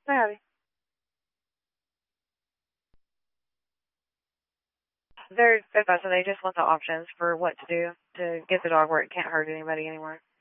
Say howdy. They're so they just want the options for what to do to get the dog where it can't hurt anybody anymore.